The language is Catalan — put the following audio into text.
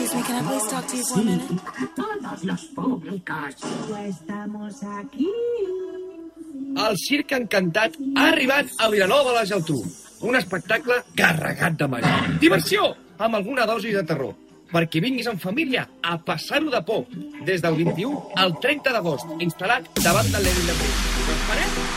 Excuse me, can I please talk to you for a minute? Todos los públicos. Estamos aquí. El Circ Encantat ha arribat a Vilanova de la Geltrú. Un espectacle carregat de màgia. Diversió, amb alguna dosi de terror. Perquè vinguis en família a passar-ho de por. Des del 21 al 30 d'agost, instal·lat davant del Lenin de Prim. Us esperem!